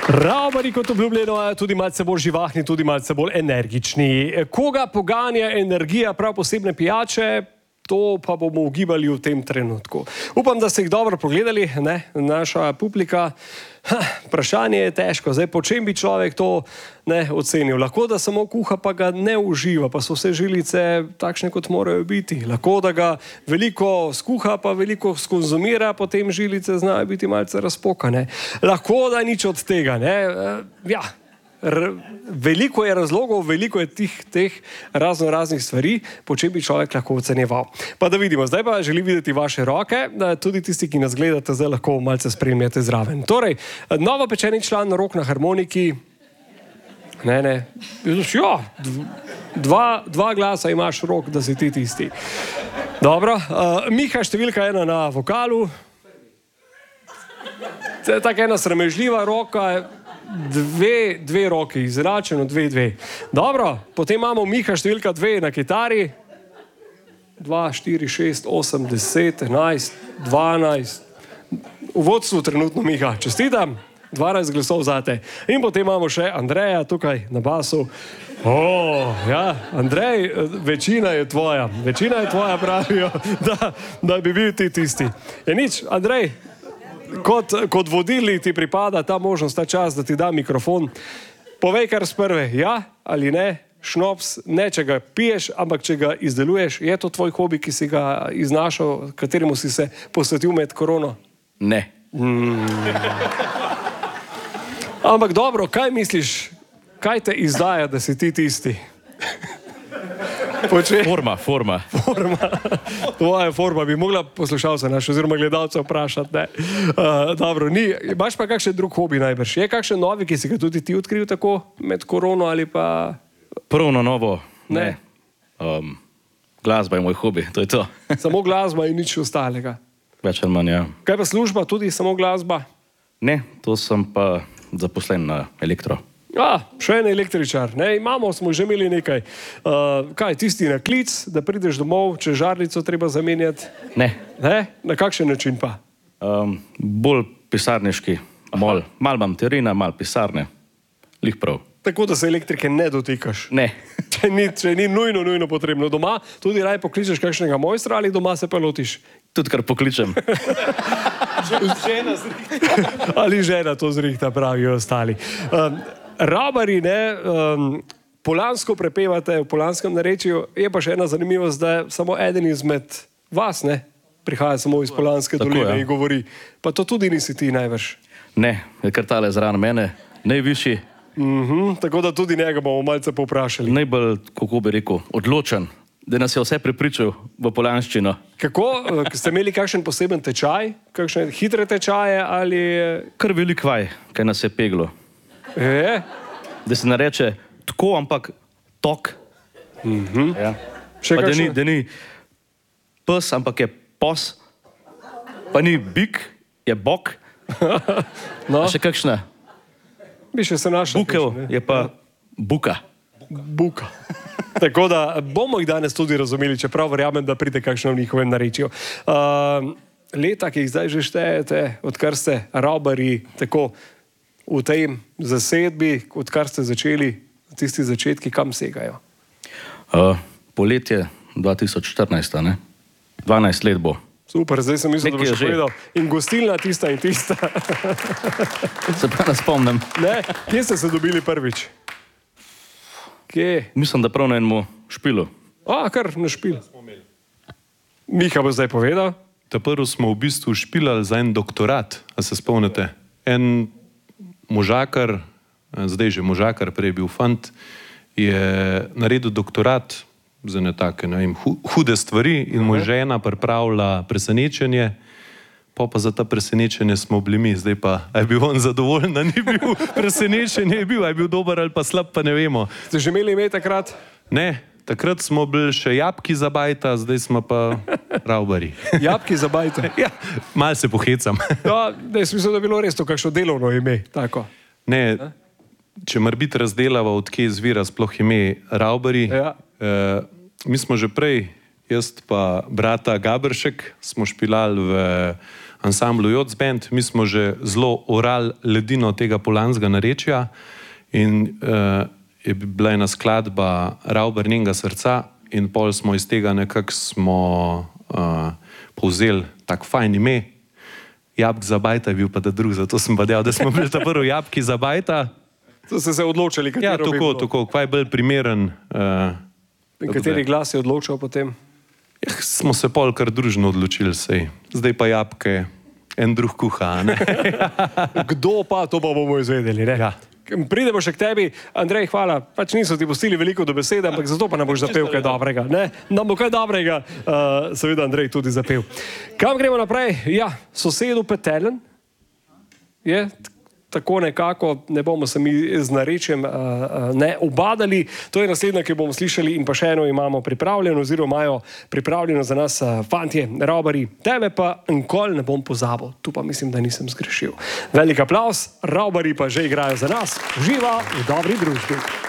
Ravbari, kot obljubljeno, tudi malce bolj živahni, tudi malce bolj energični. Koga poganja energija, prav posebne pijače, to pa bomo ugibali v tem trenutku. Upam, da ste jih dobro pogledali, ne, naša publika. Vprašanje je težko. Zdaj, po čem bi človek to ocenil? Lahko, da samo kuha, pa ga ne uživa, pa so vse žilice takšne, kot morajo biti. Lahko, da ga veliko skuha, pa veliko skonzumira, potem žilice znajo biti malce razpokane. Lahko, da nič od tega, ne. Ja, veliko je razlogov, veliko je teh raznih stvari, po čem bi človek lahko ocenjeval. Pa da vidimo, zdaj pa želim videti vaše roke, tudi tisti, ki nas gledate, zdaj lahko malce spremljate zraven. Torej, novopečeni član Rok na harmoniki. Ja, dva glasa imaš, Rok, da si ti tisti. Dobro, Miha, številka 1 na vokalu. Tako ena sramežljiva roka, dve roki, izračeno 2-2. Dobro, potem imamo Miha številka 2 na kitari. 2, 4, 6, 8, 10, 11, 12. V vodstvu trenutno Miha. Čestitam, 12 glasov zate. In potem imamo še Andreja tukaj na basu. Ja, Andrej, večina je tvoja. Večina je tvoja, pravijo, da bi bil ti tisti. Je nič, Andrej, kot vodilni ti pripada ta možnost, ta čas, da ti da mikrofon. Povej kar z prve, ja ali ne, šnops, ne če ga piješ, ampak če ga izdeluješ. Je to tvoj hobi, ki si ga iznašal, kateremu si se posvetil med korono? Ne. Ampak dobro, kaj misliš, kaj te izdaja, da si ti tisti? Forma. Tvoja forma bi mogla poslušalca naš oziroma gledalca vprašati, ne. Dobro, imaš pa kakšen drug hobi najbrž? Je kakšen novi, ki si ga tudi ti odkril tako med korono ali pa... Prvno novo, ne. Glasba je moj hobi, to je to. Samo glasba in nič ostalega. Več ali manj, ja. Kaj pa služba, tudi samo glasba? Ne, to sem pa zaposlen na elektro. Še en električar. Smo že imeli nekaj. Kaj, tisti na klic, da prideš domov, če žarnico treba zamenjati? Ne. Na kakšen način pa? Bolj pisarniški. Mal imam terena, mal pisarne. Lih prav. Tako, da se elektrike ne dotikaš? Ne. Če ni nujno potrebno. Doma tudi raje pokličeš kakšnega mojstra ali doma se pa lotiš? Tudi kar pokličem. Žena zrihta. Ali žena to zrihta, pravijo ostali. Ravbari, polansko prepevate v polanskem narečju, je pa še ena zanimivost, da samo eden izmed vas, prihaja samo iz Polanske doline in govori. Pa to tudi nisi ti najvrš. Ne, je kar tale zraven mene, najvišji. Tako da tudi njega bomo malce povprašali. Najbolj, kako bi rekel, odločen, da nas je vse prepričal v polanščino. Kako? Ste imeli kakšen poseben tečaj? Kakšne hitre tečaje ali... Kar velik vaj, kaj nas je peglo. Da se nareče tako, ampak tok. Pa da ni pes, ampak je pos. Pa ni bik, je bok. Pa še kakšna? Bi še se našel. Bukev je pa buka. Buka. Tako da bomo jih danes tudi razumeli, čeprav verjamem, da pride kakšno v njihovem narečju. Leta, ki jih zdaj že štejete, odkar ste Ravbari tako v tej zasedbi, odkar ste začeli, tisti začetki, kam segajo? Poletje 2014, ne? 12 let bo. Super, zdaj sem mislil, da boš povedal. In gostilna tista in tista. Se pa ne spomnim. Kje ste se dobili prvič? Kje? Mislim, da prav na enemu špilu. Kar na špil. Miha bo zdaj povedal. Prvo smo v bistvu špilali za en doktorat, a se spomnite? En možakar, zdaj že možakar, prej bil fant, je naredil doktorat za ne take, hude stvari in mu je žena pripravila presenečenje, pa za ta presenečenje smo bili mi. Zdaj pa, a je bil on zadovoljen, da ni bil presenečenje, je bil, a je bil dober ali pa slab, pa ne vemo. Ste že imeli ime takrat? Ne, takrat smo bili še jabki za bajta, zdaj smo pa Ravbari. Jabki za bajta? Ja, malo se pohecam. Jaz mislim, da je bilo res to kakšno delovno ime, tako. Ne, če mar biti razdelava, odkje izvira sploh ime Ravbari. Mi smo že prej, jaz pa brata Gabršek, smo špilali v ansamblu Joc Band. Mi smo že zelo orali ledino tega polanskega narečja in je bila ena skladba Ravbar njenega srca in pol smo iz tega nekako povzeli tak fajn ime. Jabk za bajta je bil pa da drug, zato sem pa dejal, da smo bili ta prvi jabki za bajta. To ste se odločili, katero bi bilo. Ja, tako, kaj je bolj primeren. In kateri glas je odločil potem? Ja, smo se pol kar družno odločili, sej. Zdaj pa jabke en drug kuha, ne? Kdo pa, to pa bomo izvedeli, ne? Ja. Pridemo še k tebi. Andrej, hvala. Pač niso ti pustili veliko do besede, ampak zato pa nam boš zapel kaj dobrega. Ne? Nam bo kaj dobrega, seveda Andrej tudi zapel. Kam gremo naprej? Ja, sosedu Petelen je tako nekako, ne bomo se mi z narečjem ne obadali. To je naslednja, ki bomo slišali in pa še eno imamo pripravljeno, oziroma imajo pripravljeno za nas fantje, Ravbari. Tebe pa nikoli ne bom pozabil. Tu pa mislim, da nisem zgrešil. Velik aplaus, Ravbari pa že igrajo za nas. Uživa v dobri družbi.